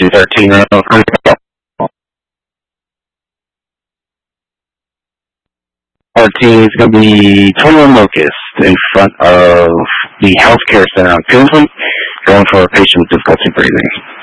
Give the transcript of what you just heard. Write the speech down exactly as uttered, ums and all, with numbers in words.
thirteen row. fourteen is going to be twenty-one Locust in front of the healthcare center on Kinsley, going for a patient with difficulty breathing.